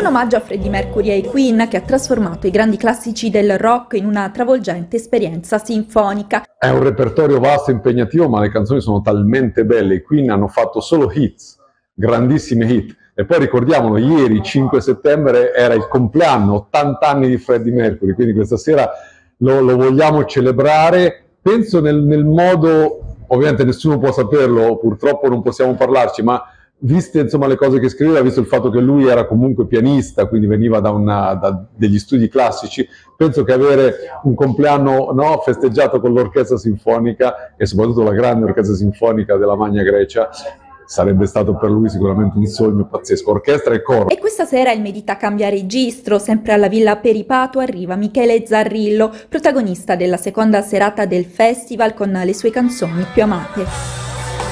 omaggio a Freddie Mercury e ai Queen, che ha trasformato i grandi classici del rock in una travolgente esperienza sinfonica. È un repertorio vasto e impegnativo, ma le canzoni sono talmente belle. I Queen hanno fatto solo hits, grandissime hit. E poi ricordiamolo, ieri, 5 settembre, era il compleanno, 80 anni di Freddie Mercury, quindi questa sera lo vogliamo celebrare. Penso nel modo, ovviamente nessuno può saperlo, purtroppo non possiamo parlarci, ma viste insomma le cose che scriveva, visto il fatto che lui era comunque pianista, quindi veniva da degli studi classici, penso che avere un compleanno, no, festeggiato con l'orchestra sinfonica e soprattutto la grande orchestra sinfonica della Magna Grecia sarebbe stato per lui sicuramente un sogno pazzesco, orchestra e coro. E questa sera il Medita cambia registro, sempre alla Villa Peripato arriva Michele Zarrillo, protagonista della seconda serata del festival con le sue canzoni più amate.